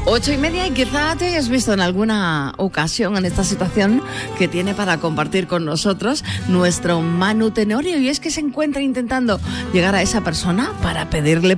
8:30 y quizá te hayas visto en alguna ocasión en esta situación que tiene para compartir con nosotros nuestro Manu Tenorio, y es que se encuentra intentando llegar a esa persona para pedirle